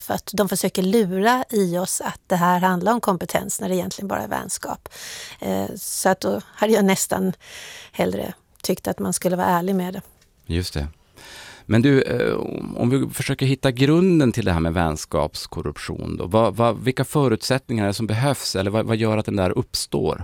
För att de försöker lura i oss att det här handlar om kompetens när det egentligen bara är vänskap. Så att då hade jag nästan hellre tyckt att man skulle vara ärlig med det. Just det. Men du, om vi försöker hitta grunden till det här med vänskapskorruption då, vilka förutsättningar är det som behövs eller vad gör att den där uppstår?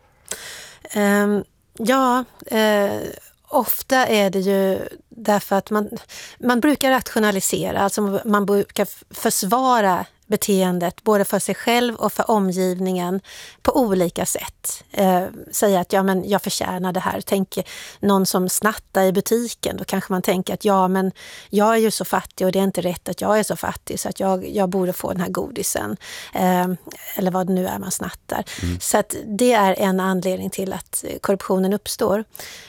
Ofta är det ju därför att man brukar rationalisera, alltså man brukar försvara beteendet både för sig själv och för omgivningen på olika sätt. Säga att jag förtjänar det här. Tänk någon som snattar i butiken, då kanske man tänker att men jag är ju så fattig och det är inte rätt att jag är så fattig så att jag borde få den här godisen. Eller vad det nu är man snattar. Så att det är en anledning till att korruptionen uppstår.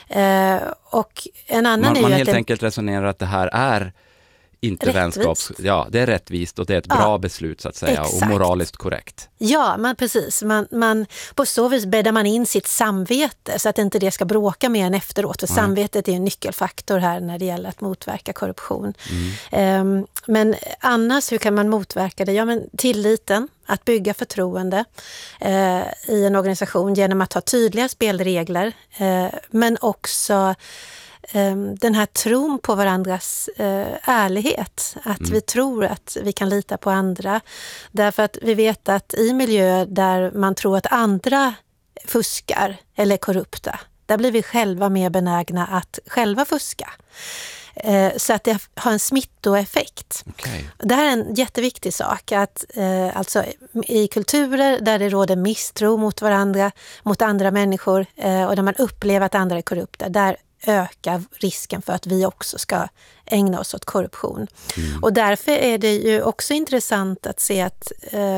Och en annan är ju man att helt enkelt resonerar att det här är inte vänskaps... Ja, det är rättvist och det är ett bra beslut så att säga. Exakt. Och moraliskt korrekt. Ja, precis. Man, på så vis bäddar man in sitt samvete så att inte det ska bråka mer än efteråt. För samvetet är en nyckelfaktor här när det gäller att motverka korruption. Men annars, hur kan man motverka det? Ja, men tilliten, att bygga förtroende i en organisation genom att ha tydliga spelregler. Men också den här tron på varandras ärlighet. Att vi tror att vi kan lita på andra. Därför att vi vet att i miljöer där man tror att andra fuskar eller är korrupta, där blir vi själva mer benägna att själva fuska. Så att det har en smittoeffekt. Okay. Det här är en jätteviktig sak. Att, alltså, i kulturer där det råder misstro mot varandra, mot andra människor och där man upplever att andra är korrupta, där ökar risken för att vi också ska ägna oss åt korruption. Och därför är det ju också intressant att se att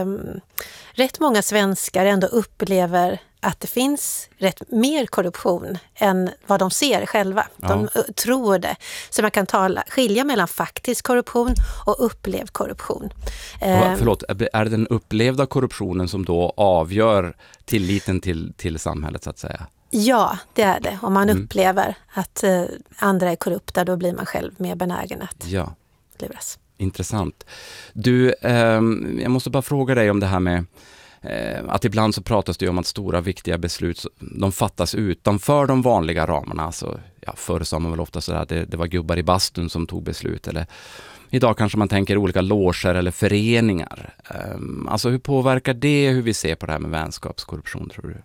rätt många svenskar ändå upplever att det finns rätt mer korruption än vad de ser själva. De tror det. Så man kan skilja mellan faktisk korruption och upplevd korruption. Förlåt, är det den upplevda korruptionen som då avgör tilliten till samhället så att säga? Ja, det är det. Om man upplever att andra är korrupta, då blir man själv mer benägen att luras. Intressant. Du, jag måste bara fråga dig om det här med att ibland så pratas det ju om att stora viktiga beslut de fattas utanför de vanliga ramarna. Alltså, förr sa man väl ofta sådär att det var gubbar i bastun som tog beslut. Eller idag kanske man tänker olika loger eller föreningar. Alltså hur påverkar det hur vi ser på det här med vänskapskorruption, tror du?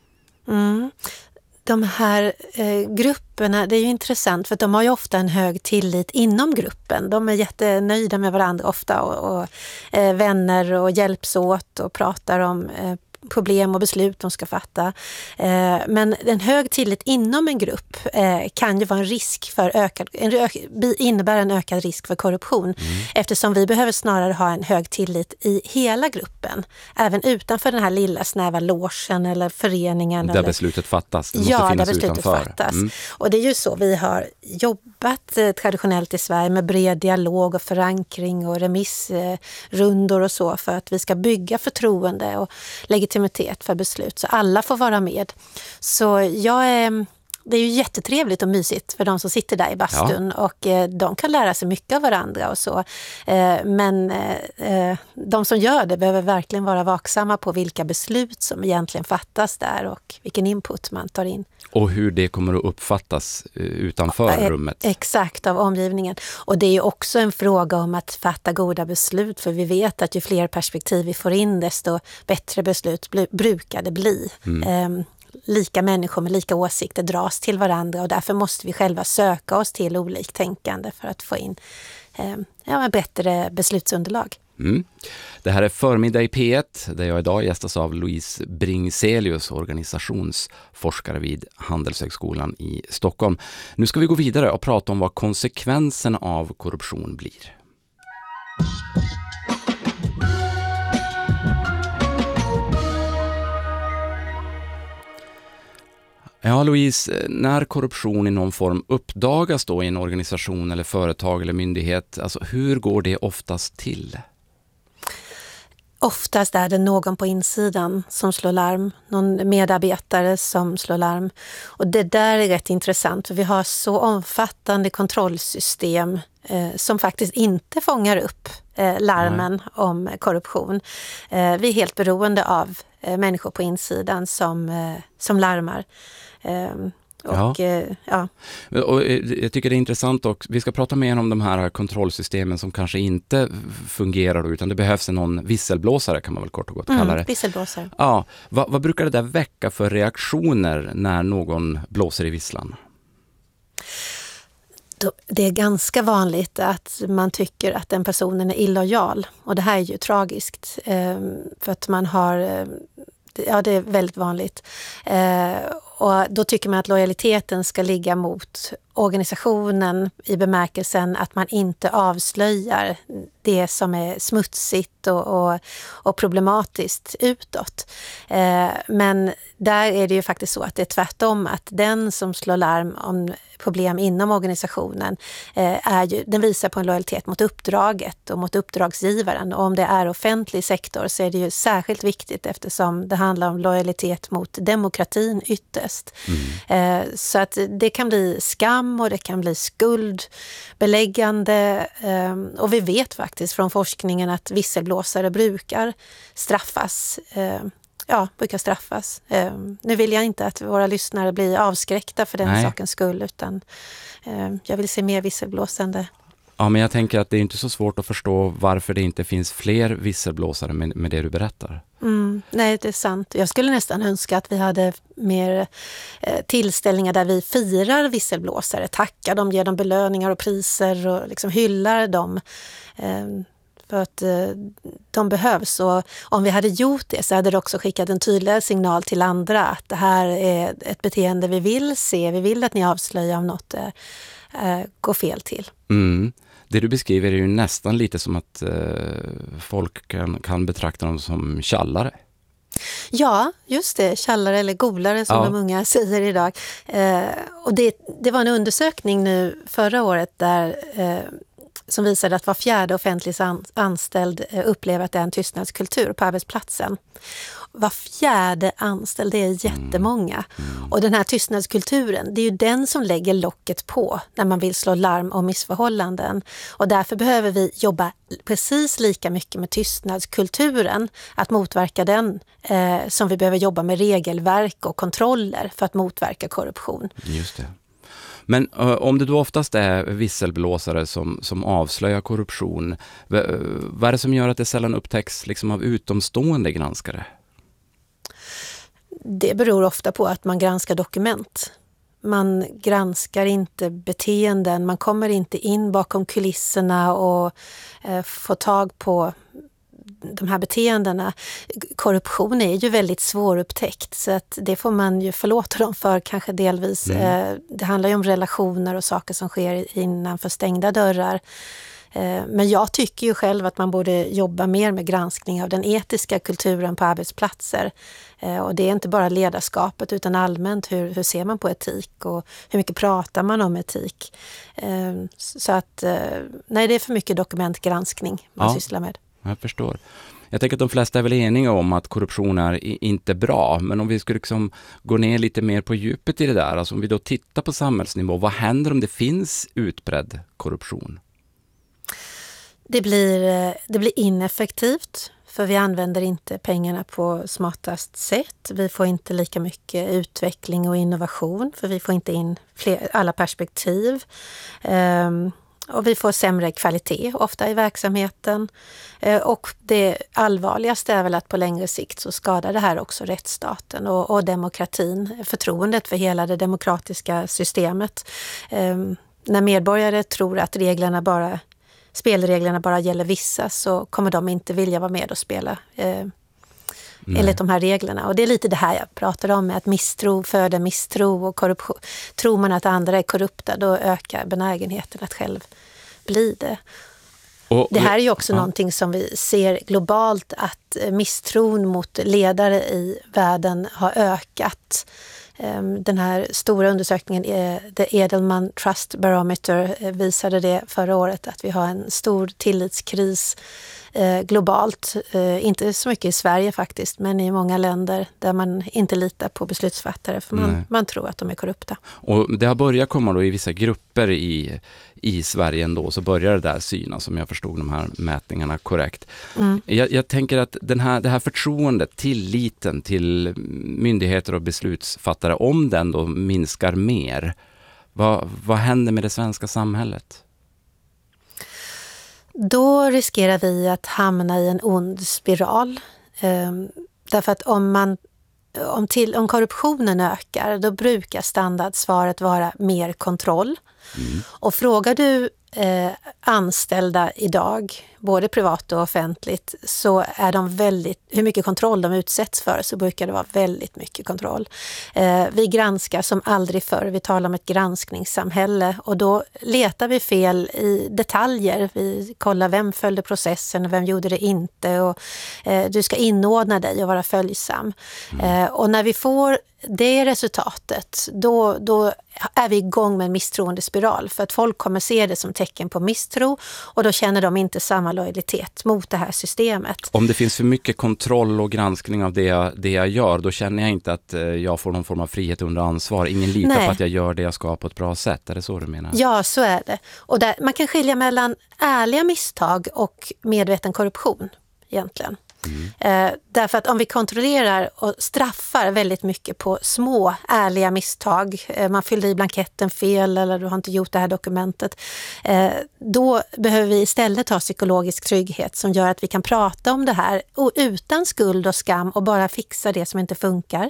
De här grupperna, det är ju intressant för att de har ju ofta en hög tillit inom gruppen. De är jättenöjda med varandra ofta och vänner och hjälps åt och pratar om problem och beslut de ska fatta. Men en hög tillit inom en grupp kan ju vara en risk för innebär en ökad risk för korruption. Eftersom vi behöver snarare ha en hög tillit i hela gruppen. Även utanför den här lilla snäva logen eller föreningen. Där beslutet fattas. Det måste finnas där beslutet utanför. Fattas. Och det är ju så vi har jobbat traditionellt i Sverige med bred dialog och förankring och remissrundor och så för att vi ska bygga förtroende och legitimitet för beslut så alla får vara med. Så det är ju jättetrevligt och mysigt för de som sitter där i bastun och de kan lära sig mycket av varandra och så. Men de som gör det behöver verkligen vara vaksamma på vilka beslut som egentligen fattas där och vilken input man tar in. Och hur det kommer att uppfattas utanför rummet. Exakt, av omgivningen. Och det är ju också en fråga om att fatta goda beslut för vi vet att ju fler perspektiv vi får in desto bättre beslut brukar det bli. Lika människor med lika åsikter dras till varandra och därför måste vi själva söka oss till oliktänkande för att få in bättre beslutsunderlag. Det här är Förmiddag i P1 där jag idag gästas av Louise Bringselius, organisationsforskare vid Handelshögskolan i Stockholm. Nu ska vi gå vidare och prata om vad konsekvenserna av korruption blir. Ja, Louise, när korruption i någon form uppdagas då i en organisation eller företag eller myndighet, alltså hur går det oftast till? Oftast är det någon på insidan som slår larm, någon medarbetare som slår larm. Och det där är rätt intressant för vi har så omfattande kontrollsystem som faktiskt inte fångar upp larmen om korruption. Vi är helt beroende av människor på insidan som larmar. Och jag tycker det är intressant och vi ska prata mer om de här kontrollsystemen som kanske inte fungerar utan det behövs någon visselblåsare kan man väl kort och gott kalla det. Visselblåsare. Ja, vad brukar det där väcka för reaktioner när någon blåser i visslan? Det är ganska vanligt att man tycker att den personen är illojal och det här är ju tragiskt för att man har, det är väldigt vanligt. Och då tycker man att lojaliteten ska ligga mot organisationen i bemärkelsen att man inte avslöjar det som är smutsigt och problematiskt utåt. Men där är det ju faktiskt så att det är tvärtom, att den som slår larm om problem inom organisationen den visar på en lojalitet mot uppdraget och mot uppdragsgivaren. Och om det är offentlig sektor så är det ju särskilt viktigt eftersom det handlar om lojalitet mot demokratin ytterst. Så att det kan bli skam och det kan bli skuldbeläggande och vi vet faktiskt från forskningen att visselblåsare brukar straffas. Nu vill jag inte att våra lyssnare blir avskräckta för den sakens skull utan jag vill se mer visselblåsande. Ja, men jag tänker att det är inte så svårt att förstå varför det inte finns fler visselblåsare med det du berättar. Nej, det är sant. Jag skulle nästan önska att vi hade mer tillställningar där vi firar visselblåsare, tackar dem, ger dem belöningar och priser och liksom hyllar dem. För att de behövs. Och om vi hade gjort det så hade det också skickat en tydligare signal till andra att det här är ett beteende vi vill se. Vi vill att ni avslöjar om något går fel till. Det du beskriver är ju nästan lite som att folk kan betrakta dem som tjallare. Ja, just det. Tjallare eller golare som de unga säger idag. Och det var en undersökning nu förra året där som visade att var fjärde offentlig anställd upplever att det är en tystnadskultur på arbetsplatsen. Var fjärde anställd, det är jättemånga. Och den här tystnadskulturen, det är ju den som lägger locket på när man vill slå larm om missförhållanden. Och därför behöver vi jobba precis lika mycket med tystnadskulturen, att motverka den, som vi behöver jobba med regelverk och kontroller för att motverka korruption. Just det. Men om det då oftast är visselblåsare som avslöjar korruption, vad är det som gör att det sällan upptäcks liksom av utomstående granskare? Det beror ofta på att man granskar dokument. Man granskar inte beteenden, man kommer inte in bakom kulisserna och får tag på de här beteendena. Korruption är ju väldigt svårupptäckt så att det får man ju förlåta dem för kanske delvis. Det handlar ju om relationer och saker som sker innanför stängda dörrar. Men jag tycker ju själv att man borde jobba mer med granskning av den etiska kulturen på arbetsplatser. Och det är inte bara ledarskapet utan allmänt hur ser man på etik och hur mycket pratar man om etik. Så att nej, det är för mycket dokumentgranskning man sysslar med. Jag förstår. Jag tänker att de flesta är väl eniga om att korruption är inte bra, men om vi skulle liksom gå ner lite mer på djupet i det där, alltså om vi då tittar på samhällsnivå, vad händer om det finns utbredd korruption? Det blir ineffektivt för vi använder inte pengarna på smartast sätt. Vi får inte lika mycket utveckling och innovation för vi får inte in alla perspektiv. Och vi får sämre kvalitet ofta i verksamheten. Och det allvarligaste är väl att på längre sikt så skadar det här också rättsstaten och demokratin, förtroendet för hela det demokratiska systemet. När medborgare tror att spelreglerna bara gäller vissa så kommer de inte vilja vara med och spela enligt de här reglerna. Och det är lite det här jag pratar om med att misstro föder misstro och korruption. Tror man att andra är korrupta då ökar benägenheten att själv bli det. Det här är ju också någonting som vi ser globalt att misstron mot ledare i världen har ökat. Den här stora undersökningen, The Edelman Trust Barometer, visade det förra året att vi har en stor tillitskris globalt. Inte så mycket i Sverige faktiskt, men i många länder där man inte litar på beslutsfattare för man tror att de är korrupta. Och det har börjat komma då i vissa grupper i Sverige ändå, så börjar det där synas, som jag förstod de här mätningarna korrekt. Jag tänker att det här förtroendet, tilliten till myndigheter och beslutsfattare, om den då minskar mer, vad händer med det svenska samhället? Då riskerar vi att hamna i en ond spiral. Därför att om korruptionen ökar, då brukar standardsvaret vara mer kontroll. Och frågar du anställda idag, både privat och offentligt, så är de hur mycket kontroll de utsätts för, så brukar det vara väldigt mycket kontroll. Vi granskar som aldrig förr, vi talar om ett granskningssamhälle, och då letar vi fel i detaljer. Vi kollar vem följde processen och vem gjorde det inte, och du ska inordna dig och vara följsam. Och när vi får det resultatet, då är vi igång med en misstroendespiral, för att folk kommer se det som tecken på misstro, och då känner de inte samma lojalitet mot det här systemet. Om det finns för mycket kontroll och granskning av det jag gör, då känner jag inte att jag får någon form av frihet under ansvar. Ingen litar på att jag gör det jag ska på ett bra sätt. Är det så du menar? Ja, så är det. Och man kan skilja mellan ärliga misstag och medveten korruption egentligen. Därför att om vi kontrollerar och straffar väldigt mycket på små ärliga misstag, man fyllde i blanketten fel eller du har inte gjort det här dokumentet, då behöver vi istället ha psykologisk trygghet som gör att vi kan prata om det här och utan skuld och skam och bara fixa det som inte funkar.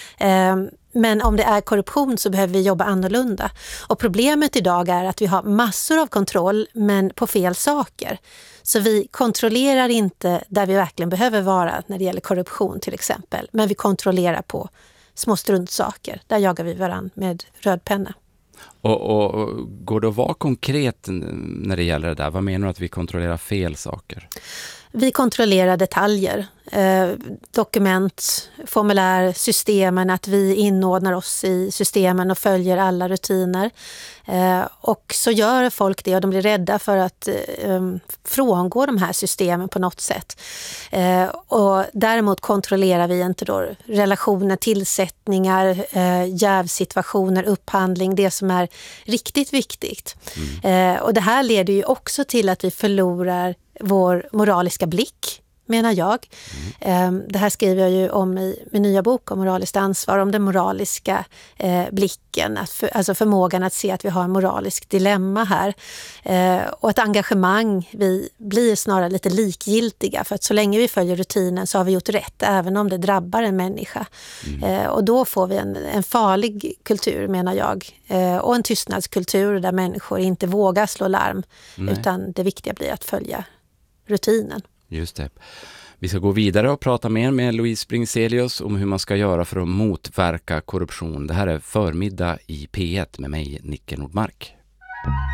Men om det är korruption så behöver vi jobba annorlunda. Och problemet idag är att vi har massor av kontroll, men på fel saker. Så vi kontrollerar inte där vi verkligen behöver vara när det gäller korruption till exempel. Men vi kontrollerar på små struntsaker. Där jagar vi varann med röd penna. Och går det att vara konkret när det gäller det där? Vad menar du att vi kontrollerar fel saker? Vi kontrollerar detaljer, dokument, formulär, systemen, att vi inordnar oss i systemen och följer alla rutiner. Och så gör folk det och de blir rädda för att frångå de här systemen på något sätt. Och däremot kontrollerar vi inte då relationer, tillsättningar, jävsituationer, upphandling, det som är riktigt viktigt. Och det här leder ju också till att vi förlorar vår moraliska blick, menar jag. Det här skriver jag ju om i min nya bok om moraliskt ansvar, om den moraliska blicken, alltså förmågan att se att vi har en moralisk dilemma här. Och ett engagemang, vi blir snarare lite likgiltiga, för att så länge vi följer rutinen så har vi gjort rätt, även om det drabbar en människa. Och då får vi en farlig kultur, menar jag, och en tystnadskultur där människor inte vågar slå larm, utan det viktiga blir att följa rutinen. Just det. Vi ska gå vidare och prata mer med Louise Bringselius om hur man ska göra för att motverka korruption. Det här är Förmiddag i P1 med mig, Nicke Nordmark.